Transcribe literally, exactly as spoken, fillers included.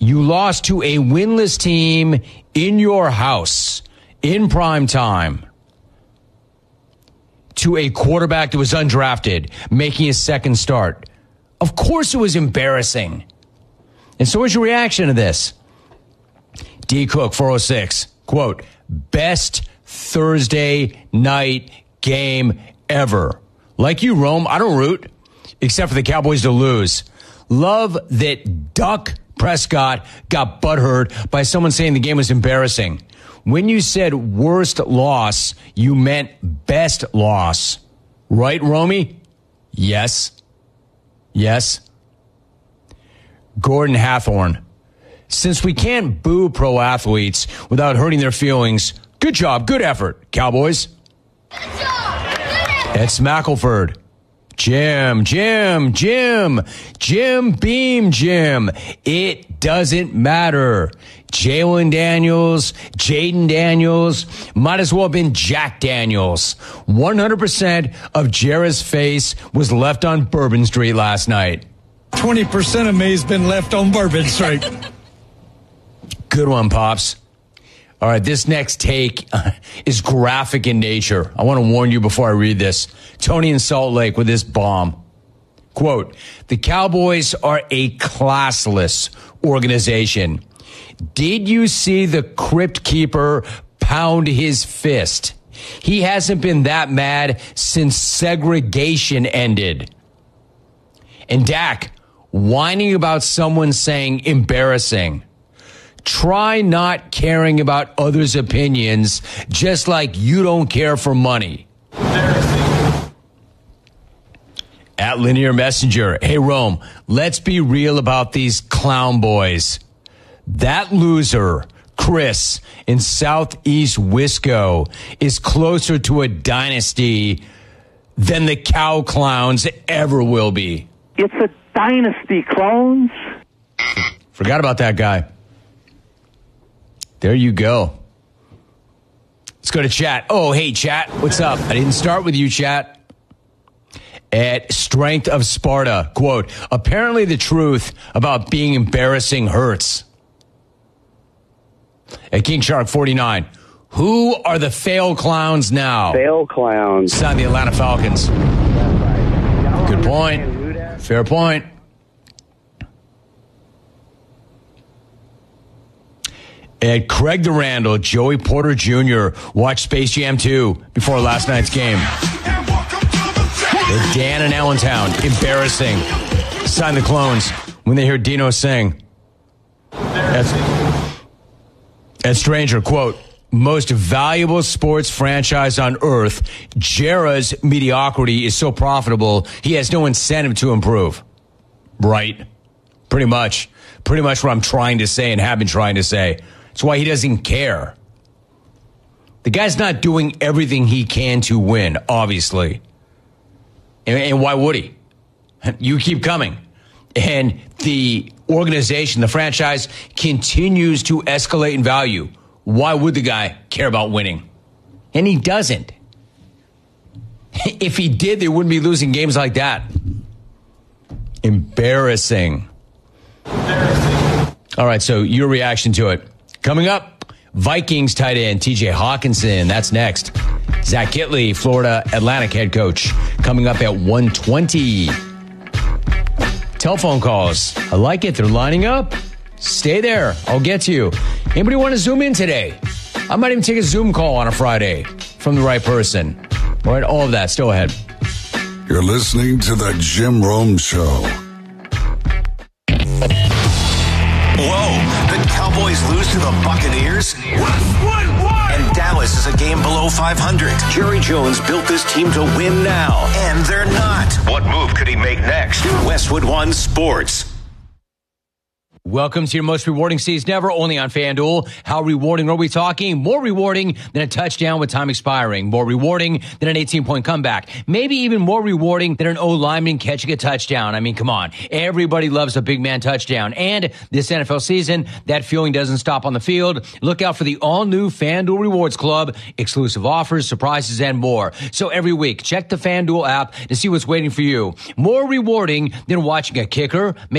You lost to a winless team in your house in prime time to a quarterback that was undrafted, making his second start. Of course it was embarrassing. And so what's your reaction to this? D. Cook, four oh six, quote, best Thursday night game ever. Like you, Rome, I don't root, except for the Cowboys to lose. Love that Duck Prescott got butthurt by someone saying the game was embarrassing. When you said worst loss, you meant best loss. Right, Romy? Yes. Yes. Gordon Hathorne. Since we can't boo pro athletes without hurting their feelings, good job, good effort, Cowboys. Good job, good effort. It's Smackleford. Jim, Jim, Jim, Jim Beam, Jim. It doesn't matter. Jalen Daniels, Jaden Daniels, might as well have been Jack Daniels. one hundred percent of Jarrett's face was left on Bourbon Street last night. twenty percent of me has been left on Bourbon Street. Good one, Pops. All right, this next take uh, is graphic in nature. I want to warn you before I read this. Tony in Salt Lake with this bomb. Quote, the Cowboys are a classless organization. Did you see the Crypt Keeper pound his fist? He hasn't been that mad since segregation ended. And Dak, whining about someone saying embarrassing. Try not caring about others' opinions, just like you don't care for money. At Linear Messenger, hey Rome, let's be real about these clown boys. That loser, Chris, in Southeast Wisco, is closer to a dynasty than the cow clowns ever will be. It's a dynasty, clones. Forgot about that guy. There you go. Let's go to chat. Oh, hey, chat. What's up? I didn't start with you, chat. At Strength of Sparta, quote, apparently the truth about being embarrassing hurts. At King Shark forty-nine, who are the fail clowns now? Fail clowns. It's not the Atlanta Falcons. Good point. Fair point. At Craig the Randall, Joey Porter Junior watched Space Jam two before last night's game. At Dan in Allentown, embarrassing. Sign the clones when they hear Dino sing. At, at Stranger, quote, most valuable sports franchise on earth, Jarrett's mediocrity is so profitable, he has no incentive to improve. Right. Pretty much. Pretty much what I'm trying to say and have been trying to say. That's why he doesn't care. The guy's not doing everything he can to win, obviously. And, and why would he? You keep coming. And the organization, the franchise, continues to escalate in value. Why would the guy care about winning? And he doesn't. If he did, they wouldn't be losing games like that. Embarrassing. Embarrassing. All right, so your reaction to it. Coming up, Vikings tight end T J Hawkinson. That's next. Zach Kitley, Florida Atlantic head coach, coming up at one twenty. Telephone calls. I like it. They're lining up. Stay there. I'll get to you. Anybody want to Zoom in today? I might even take a Zoom call on a Friday from the right person. All right, all of that still ahead. You're listening to the Jim Rome Show. Whoa, the Cowboys lose to the Buccaneers? What, what, what? And Dallas is a game below five hundred. Jerry Jones built this team to win now, and they're not. What move could he make next? Westwood One Sports. Welcome to your most rewarding season ever, only on FanDuel. How rewarding are we talking? More rewarding than a touchdown with time expiring. More rewarding than an eighteen-point comeback. Maybe even more rewarding than an O-lineman catching a touchdown. I mean, come on. Everybody loves a big man touchdown. And this N F L season, that feeling doesn't stop on the field. Look out for the all-new FanDuel Rewards Club. Exclusive offers, surprises, and more. So every week, check the FanDuel app to see what's waiting for you. More rewarding than watching a kicker